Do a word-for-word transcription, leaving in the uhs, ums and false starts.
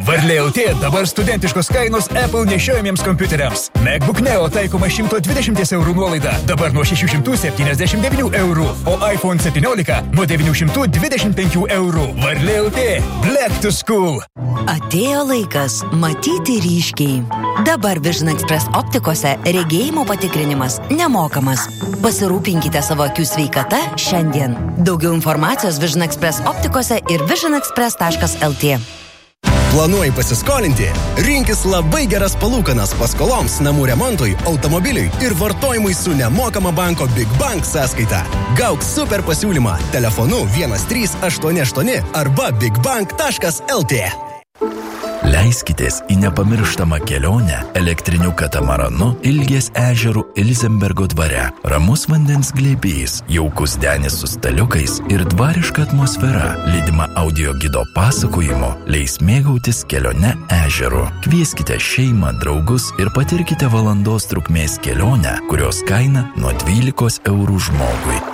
Varlė L T dabar studentiškos kainos Apple nešiojamiems kompiuteriams. MacBook Neo taikoma šimto dvidešimt eurų nuolaida, dabar nuo šešių šimtų septyniasdešimt devynių eurų, o iPhone septyniolika nuo devynių šimtų dvidešimt penkių eurų. Varlė L T. Black to school. Atėjo laikas matyti ryškiai. Dabar Vision Express optikose regėjimo patikrinimas nemokamas. Pasirūpinkite savo akių sveikata šiandien. Daugiau informacijos Vision Express optikose ir vision express taškas l t. Planuoji pasiskolinti? Rinkis labai geras palūkanas paskoloms, namų remontui, automobiliui ir vartojimui su nemokama banko Big Bank sąskaita. Gauk super pasiūlymą telefonu vienas trys aštuoni aštuoni arba bigbank taškas l t. Leiskitės į nepamirštamą kelionę elektriniu katamaranu Ilgės ežerų Ilzenbergo dvare. Ramus vandens glėbys, jaukus denis su staliukais ir dvariška atmosfera, lydima audio gido pasakojimo, leis mėgautis kelione ežeru. Kvieskite šeimą, draugus ir patirkite valandos trukmės kelionę, kurios kaina nuo dvylikos eurų žmogui.